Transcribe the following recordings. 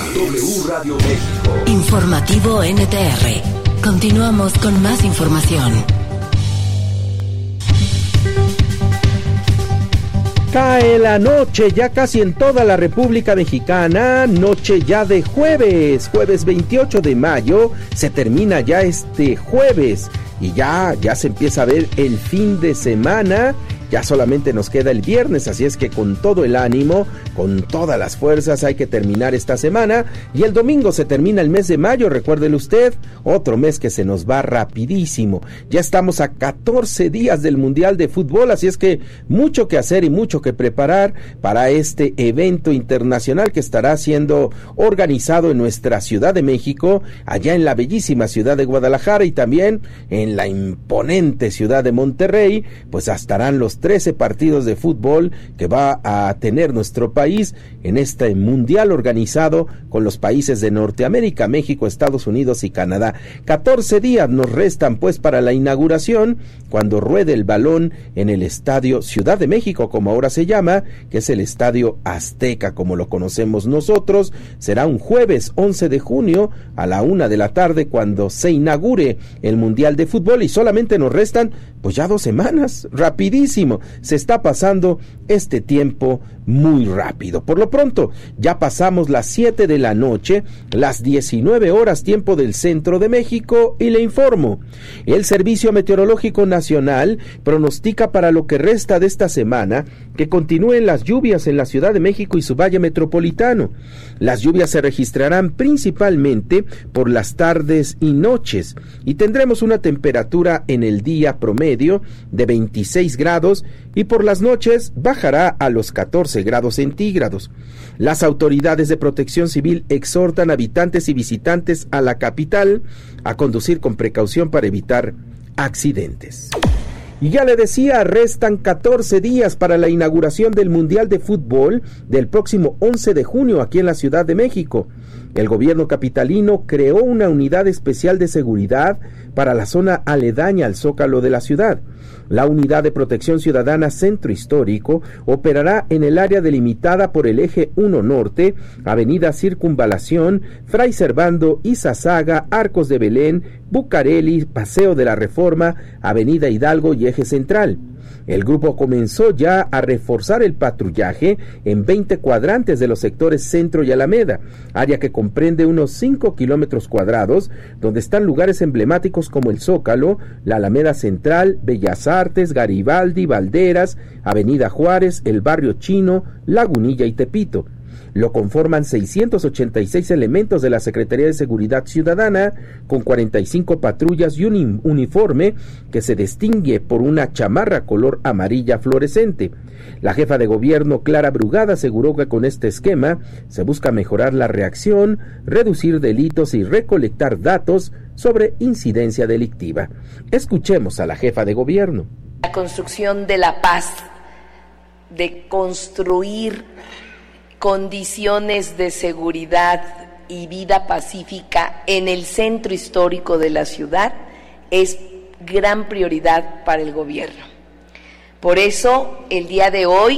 W Radio México. Informativo NTR. Continuamos con más información. Cae la noche ya casi en toda la República Mexicana, noche ya de jueves 28 de mayo, se termina ya este jueves y ya se empieza a ver el fin de semana. Ya solamente nos queda el viernes, así es que con todo el ánimo, con todas las fuerzas hay que terminar esta semana. Y el domingo se termina el mes de mayo, recuérdelo usted, otro mes que se nos va rapidísimo. Ya estamos a 14 días del Mundial de Fútbol, así es que mucho que hacer y mucho que preparar para este evento internacional que estará siendo organizado en nuestra Ciudad de México, allá en la bellísima ciudad de Guadalajara y también en la imponente ciudad de Monterrey. Pues estarán los 13 partidos de fútbol que va a tener nuestro país en este mundial organizado con los países de Norteamérica, México, Estados Unidos y Canadá. 14 días nos restan pues para la inauguración, cuando ruede el balón en el Estadio Ciudad de México, como ahora se llama, que es el Estadio Azteca, como lo conocemos nosotros. Será un jueves 11 de junio a la 1 de la tarde cuando se inaugure el Mundial de Fútbol y solamente nos restan pues ya 2 semanas, rapidísimo. Se está pasando este tiempo muy rápido. Por lo pronto, ya pasamos las 7 de la noche, las 19 horas tiempo del centro de México, y le informo, el Servicio Meteorológico Nacional pronostica para lo que resta de esta semana que continúen las lluvias en la Ciudad de México y su valle metropolitano. Las lluvias se registrarán principalmente por las tardes y noches, y tendremos una temperatura en el día promedio de 26 grados y por las noches bajará a los 14 grados centígrados. Las autoridades de protección civil exhortan a habitantes y visitantes a la capital a conducir con precaución para evitar accidentes. Y ya le decía, restan 14 días para la inauguración del Mundial de Fútbol del próximo 11 de junio aquí en la Ciudad de México. El gobierno capitalino creó una unidad especial de seguridad para la zona aledaña al Zócalo de la ciudad. La Unidad de Protección Ciudadana Centro Histórico operará en el área delimitada por el Eje 1 Norte, Avenida Circunvalación, Fray Servando, Izazaga, Arcos de Belén, Bucareli, Paseo de la Reforma, Avenida Hidalgo y Eje Central. El grupo comenzó ya a reforzar el patrullaje en 20 cuadrantes de los sectores Centro y Alameda, área que comprende unos 5 kilómetros cuadrados, donde están lugares emblemáticos como el Zócalo, la Alameda Central, Bellas Artes, Garibaldi, Valderas, Avenida Juárez, el Barrio Chino, Lagunilla y Tepito. Lo conforman 686 elementos de la Secretaría de Seguridad Ciudadana, con 45 patrullas y un uniforme que se distingue por una chamarra color amarilla fluorescente. La jefa de gobierno, Clara Brugada, aseguró que con este esquema se busca mejorar la reacción, reducir delitos y recolectar datos sobre incidencia delictiva. Escuchemos a la jefa de gobierno. La construcción de la paz, de construir condiciones de seguridad y vida pacífica en el centro histórico de la ciudad es gran prioridad para el gobierno. Por eso, el día de hoy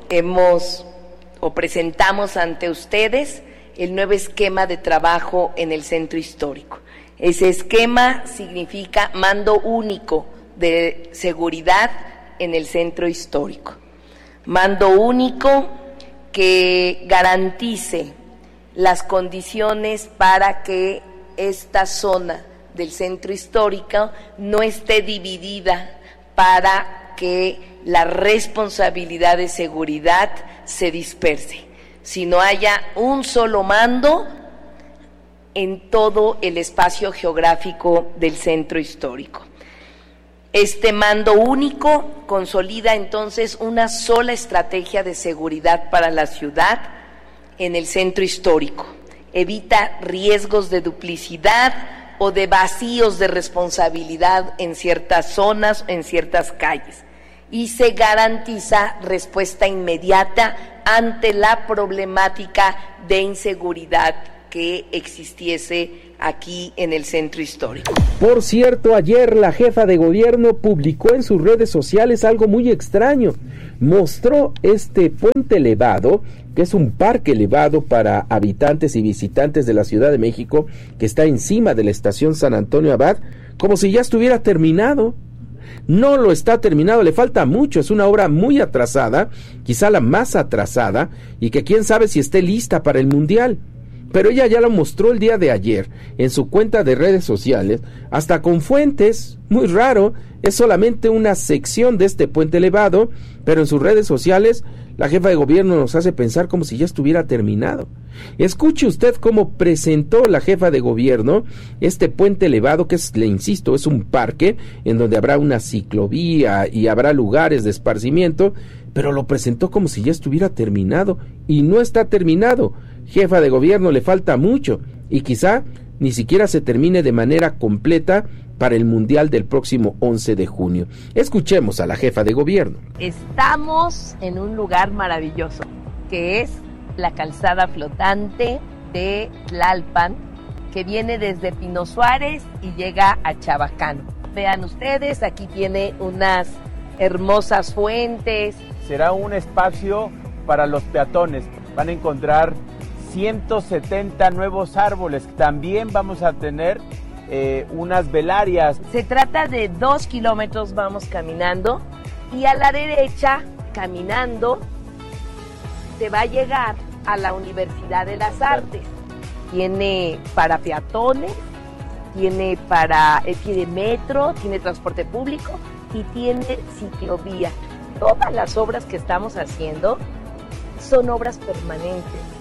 presentamos ante ustedes el nuevo esquema de trabajo en el centro histórico. Ese esquema significa mando único de seguridad en el centro histórico. Mando único que garantice las condiciones para que esta zona del centro histórico no esté dividida, para que la responsabilidad de seguridad se disperse, sino haya un solo mando en todo el espacio geográfico del centro histórico. Este mando único consolida entonces una sola estrategia de seguridad para la ciudad en el centro histórico. Evita riesgos de duplicidad o de vacíos de responsabilidad en ciertas zonas, en ciertas calles, y se garantiza respuesta inmediata ante la problemática de inseguridad que existiese aquí en el centro histórico. Por cierto, ayer la jefa de gobierno publicó en sus redes sociales algo muy extraño. Mostró este puente elevado que es un parque elevado para habitantes y visitantes de la Ciudad de México, que está encima de la estación San Antonio Abad, como si ya estuviera terminado. No lo está terminado, le falta mucho, es una obra muy atrasada, quizá la más atrasada, y que quién sabe si esté lista para el Mundial. Pero ella ya lo mostró el día de ayer en su cuenta de redes sociales, hasta con fuentes, muy raro, es solamente una sección de este puente elevado, pero en sus redes sociales la jefa de gobierno nos hace pensar como si ya estuviera terminado. Escuche usted cómo presentó la jefa de gobierno este puente elevado, que es, le insisto, es un parque en donde habrá una ciclovía y habrá lugares de esparcimiento, pero lo presentó como si ya estuviera terminado, y no está terminado. Jefa de gobierno, le falta mucho, y quizá ni siquiera se termine de manera completa para el Mundial del próximo 11 de junio. Escuchemos a la jefa de gobierno. Estamos en un lugar maravilloso, que es la calzada flotante de Tlalpan, que viene desde Pino Suárez y llega a Chabacano. Vean ustedes, aquí tiene unas hermosas fuentes. Será un espacio para los peatones. Van a encontrar 170 nuevos árboles. También vamos a tener unas velarias. Se trata de 2 kilómetros, vamos caminando, y a la derecha, caminando, se va a llegar a la Universidad de las Artes. Tiene para peatones, tiene metro, tiene transporte público y tiene ciclovía. Todas las obras que estamos haciendo son obras permanentes.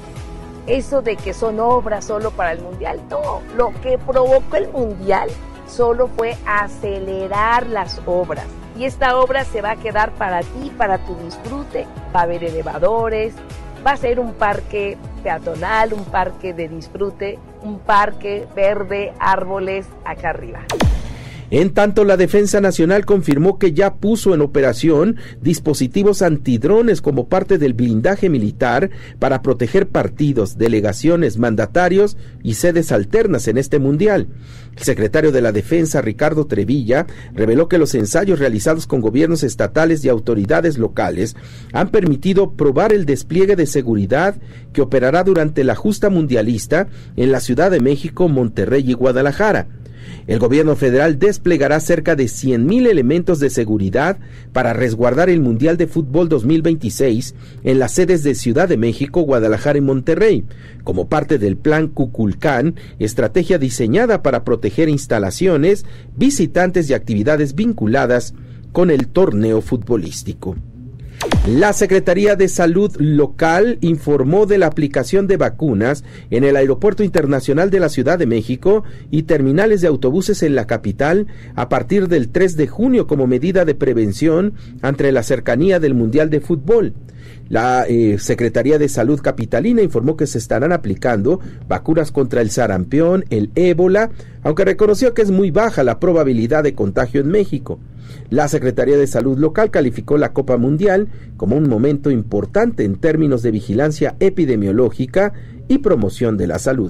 Eso de que son obras solo para el Mundial, no. Lo que provocó el Mundial solo fue acelerar las obras. Y esta obra se va a quedar para ti, para tu disfrute. Va a haber elevadores, va a ser un parque peatonal, un parque de disfrute, un parque verde, árboles acá arriba. En tanto, la Defensa Nacional confirmó que ya puso en operación dispositivos antidrones como parte del blindaje militar para proteger partidos, delegaciones, mandatarios y sedes alternas en este mundial. El secretario de la Defensa, Ricardo Trevilla, reveló que los ensayos realizados con gobiernos estatales y autoridades locales han permitido probar el despliegue de seguridad que operará durante la justa mundialista en la Ciudad de México, Monterrey y Guadalajara. El gobierno federal desplegará cerca de 100,000 elementos de seguridad para resguardar el Mundial de Fútbol 2026 en las sedes de Ciudad de México, Guadalajara y Monterrey, como parte del Plan Kukulcán, estrategia diseñada para proteger instalaciones, visitantes y actividades vinculadas con el torneo futbolístico. La Secretaría de Salud local informó de la aplicación de vacunas en el Aeropuerto Internacional de la Ciudad de México y terminales de autobuses en la capital a partir del 3 de junio como medida de prevención ante la cercanía del Mundial de Fútbol. La Secretaría de Salud capitalina informó que se estarán aplicando vacunas contra el sarampión, el ébola, aunque reconoció que es muy baja la probabilidad de contagio en México. La Secretaría de Salud local calificó la Copa Mundial como un momento importante en términos de vigilancia epidemiológica y promoción de la salud.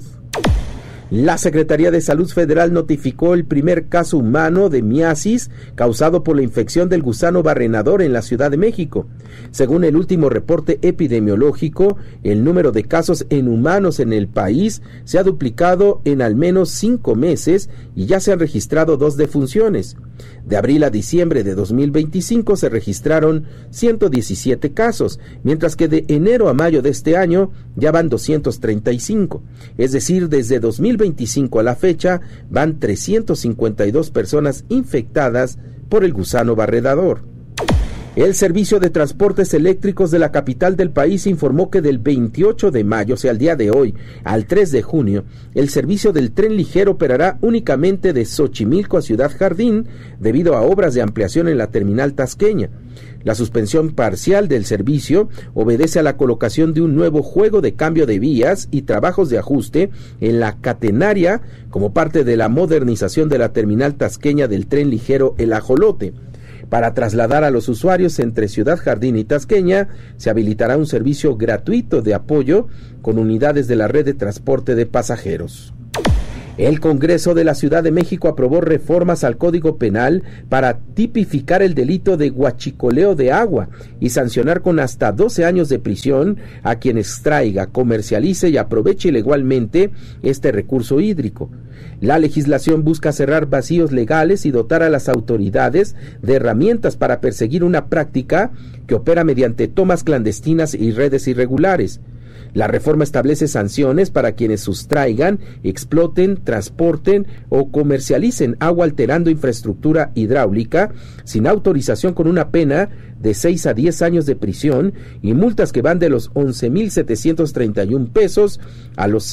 La Secretaría de Salud Federal notificó el primer caso humano de miasis causado por la infección del gusano barrenador en la Ciudad de México. Según el último reporte epidemiológico, el número de casos en humanos en el país se ha duplicado en al menos 5 meses y ya se han registrado 2 defunciones. De abril a diciembre de 2025 se registraron 117 casos, mientras que de enero a mayo de este año ya van 235. Es decir, desde 2025 a la fecha van 352 personas infectadas por el gusano barredador. El Servicio de Transportes Eléctricos de la capital del país informó que del 28 de mayo, o sea, el día de hoy, al 3 de junio, el servicio del tren ligero operará únicamente de Xochimilco a Ciudad Jardín debido a obras de ampliación en la terminal tasqueña. La suspensión parcial del servicio obedece a la colocación de un nuevo juego de cambio de vías y trabajos de ajuste en la catenaria como parte de la modernización de la terminal tasqueña del tren ligero El Ajolote. Para trasladar a los usuarios entre Ciudad Jardín y Tasqueña, se habilitará un servicio gratuito de apoyo con unidades de la red de transporte de pasajeros. El Congreso de la Ciudad de México aprobó reformas al Código Penal para tipificar el delito de huachicoleo de agua y sancionar con hasta 12 años de prisión a quien extraiga, comercialice y aproveche ilegalmente este recurso hídrico. La legislación busca cerrar vacíos legales y dotar a las autoridades de herramientas para perseguir una práctica que opera mediante tomas clandestinas y redes irregulares. La reforma establece sanciones para quienes sustraigan, exploten, transporten o comercialicen agua alterando infraestructura hidráulica sin autorización, con una pena de 6 a 10 años de prisión y multas que van de los 11,731 pesos a los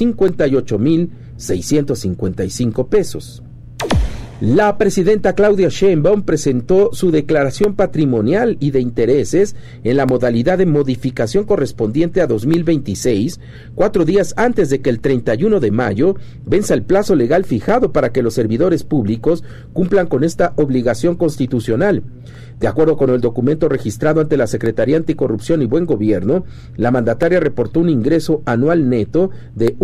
58,655 pesos. La presidenta Claudia Sheinbaum presentó su declaración patrimonial y de intereses en la modalidad de modificación correspondiente a 2026, 4 días antes de que el 31 de mayo venza el plazo legal fijado para que los servidores públicos cumplan con esta obligación constitucional. De acuerdo con el documento registrado ante la Secretaría Anticorrupción y Buen Gobierno, la mandataria reportó un ingreso anual neto de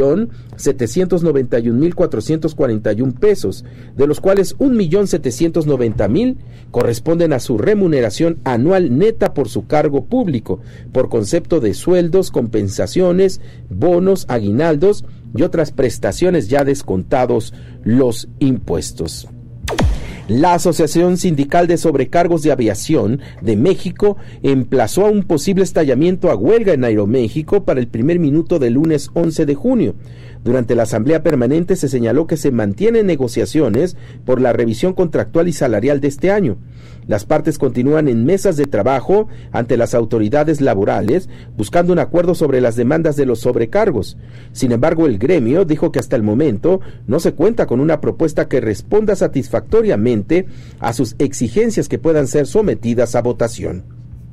1,791,441 pesos, de los cuales 1,790,000 corresponden a su remuneración anual neta por su cargo público, por concepto de sueldos, compensaciones, bonos, aguinaldos y otras prestaciones ya descontados los impuestos. La Asociación Sindical de Sobrecargos de Aviación de México emplazó a un posible estallamiento a huelga en Aeroméxico para el primer minuto del lunes 11 de junio. Durante la asamblea permanente se señaló que se mantienen negociaciones por la revisión contractual y salarial de este año. Las partes continúan en mesas de trabajo ante las autoridades laborales buscando un acuerdo sobre las demandas de los sobrecargos. Sin embargo, el gremio dijo que hasta el momento no se cuenta con una propuesta que responda satisfactoriamente a sus exigencias que puedan ser sometidas a votación.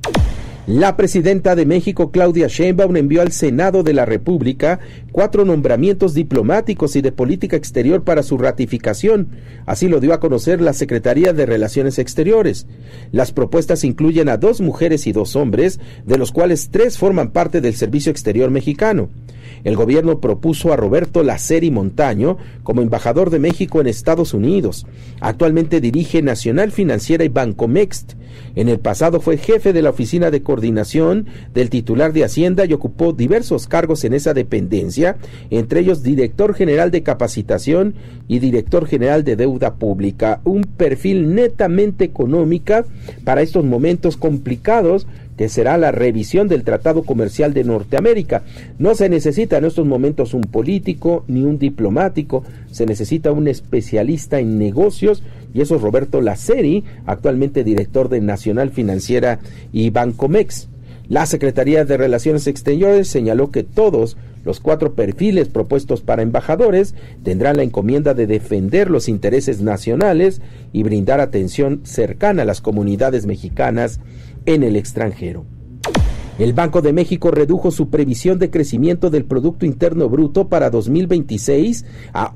La presidenta de México, Claudia Sheinbaum, envió al Senado de la República 4 nombramientos diplomáticos y de política exterior para su ratificación. Así lo dio a conocer la Secretaría de Relaciones Exteriores. Las propuestas incluyen a 2 mujeres y 2 hombres, de los cuales 3 forman parte del Servicio Exterior mexicano. El gobierno propuso a Roberto Laceri Montaño como embajador de México en Estados Unidos. Actualmente dirige Nacional Financiera y Bancomext. En el pasado fue jefe de la Oficina de Coordinación del titular de Hacienda y ocupó diversos cargos en esa dependencia, entre ellos director general de capacitación y director general de deuda pública. Un perfil netamente económica para estos momentos complicados que será la revisión del Tratado Comercial de Norteamérica. No se necesita en estos momentos un político ni un diplomático, se necesita un especialista en negocios, y eso es Roberto Laceri, actualmente director de Nacional Financiera y Bancomext. La Secretaría de Relaciones Exteriores señaló que todos los 4 perfiles propuestos para embajadores tendrán la encomienda de defender los intereses nacionales y brindar atención cercana a las comunidades mexicanas en el extranjero. El Banco de México redujo su previsión de crecimiento del Producto Interno Bruto para 2026 a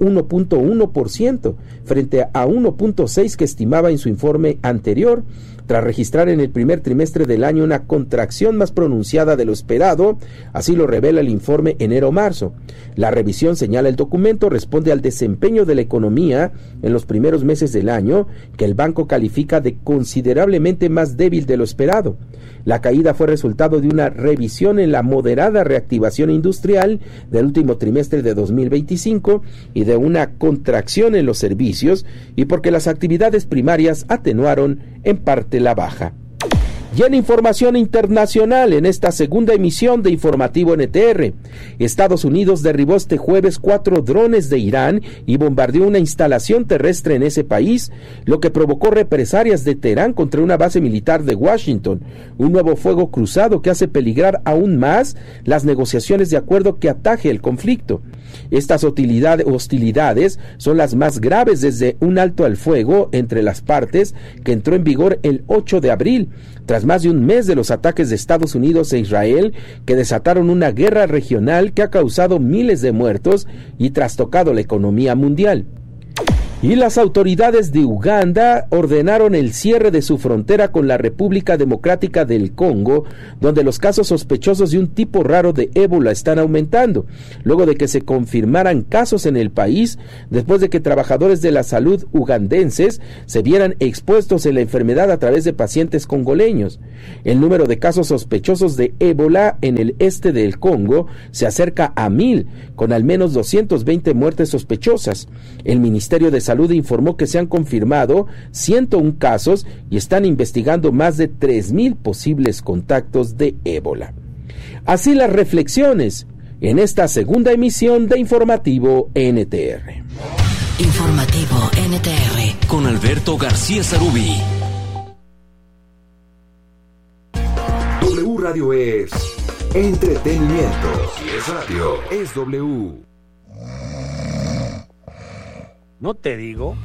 1.1%, frente a 1.6% que estimaba en su informe anterior, tras registrar en el primer trimestre del año una contracción más pronunciada de lo esperado. Así lo revela el informe enero-marzo. La revisión, señala el documento, responde al desempeño de la economía en los primeros meses del año, que el banco califica de considerablemente más débil de lo esperado. La caída fue resultado de una revisión en la moderada reactivación industrial del último trimestre de 2025 y de una contracción en los servicios, y porque las actividades primarias atenuaron en parte la baja. Y en información internacional, en esta segunda emisión de Informativo NTR, Estados Unidos derribó este jueves 4 drones de Irán y bombardeó una instalación terrestre en ese país, lo que provocó represalias de Teherán contra una base militar de Washington, un nuevo fuego cruzado que hace peligrar aún más las negociaciones de acuerdo que ataje el conflicto. Estas hostilidades son las más graves desde un alto al fuego entre las partes que entró en vigor el 8 de abril, tras más de un mes de los ataques de Estados Unidos e Israel, que desataron una guerra regional que ha causado miles de muertos y trastocado la economía mundial. Y las autoridades de Uganda ordenaron el cierre de su frontera con la República Democrática del Congo, donde los casos sospechosos de un tipo raro de ébola están aumentando, luego de que se confirmaran casos en el país, después de que trabajadores de la salud ugandenses se vieran expuestos en la enfermedad a través de pacientes congoleños. El número de casos sospechosos de ébola en el este del Congo se acerca a 1,000, con al menos 220 muertes sospechosas. El Ministerio de Salud informó que se han confirmado 101 casos y están investigando más de 3,000 posibles contactos de ébola. Así las reflexiones en esta segunda emisión de Informativo NTR. Informativo NTR Con Alberto García Sarubí. W Radio es entretenimiento. Si es radio, es W. ¿No te digo?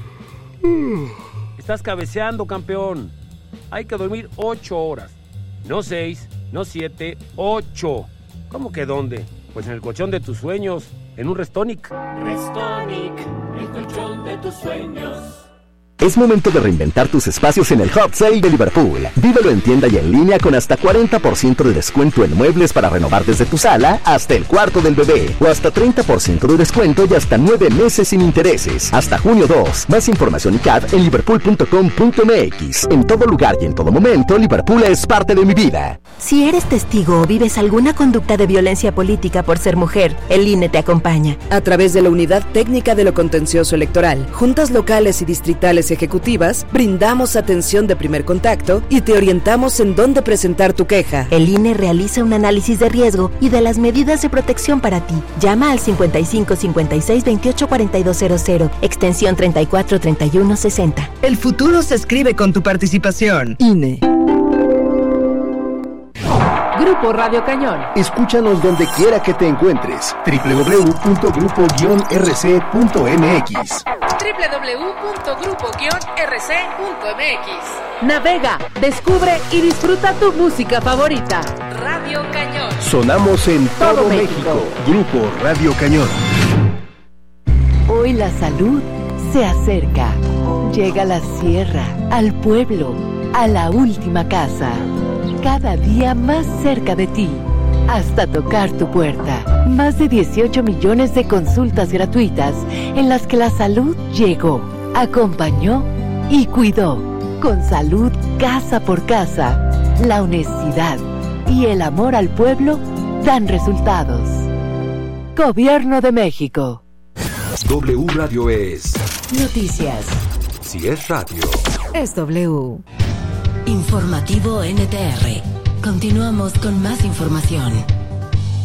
Estás cabeceando, campeón. Hay que dormir 8 horas. No 6, no 7, 8. ¿Cómo que dónde? Pues en el colchón de tus sueños, en un Restonic. Restonic, el colchón de tus sueños. Es momento de reinventar tus espacios en el Hot Sale de Liverpool. Vívelo en tienda y en línea con hasta 40% de descuento en muebles para renovar desde tu sala hasta el cuarto del bebé. O hasta 30% de descuento y hasta 9 meses sin intereses. Hasta junio 2. Más información y CAD en liverpool.com.mx. En todo lugar y en todo momento, Liverpool es parte de mi vida. Si eres testigo o vives alguna conducta de violencia política por ser mujer, el INE te acompaña. A través de la Unidad Técnica de lo Contencioso Electoral, juntas locales y distritales ejecutivas, brindamos atención de primer contacto y te orientamos en dónde presentar tu queja. El INE realiza un análisis de riesgo y de las medidas de protección para ti. Llama al 55 56 28 4200, extensión 34 31 60. El futuro se escribe con tu participación. INE. Grupo Radio Cañón. Escúchanos donde quiera que te encuentres. www.grupo-rc.mx. www.grupo-rc.mx. Navega, descubre y disfruta tu música favorita. Radio Cañón. Sonamos en todo México. Grupo Radio Cañón. Hoy la salud se acerca. Llega a la sierra, al pueblo, a la última casa. Cada día más cerca de ti, hasta tocar tu puerta. Más de 18 millones de consultas gratuitas en las que la salud llegó, acompañó y cuidó. Con salud casa por casa, la honestidad y el amor al pueblo dan resultados. Gobierno de México. W Radio es Noticias. Si es radio, Es W. Informativo NTR. Continuamos con más información.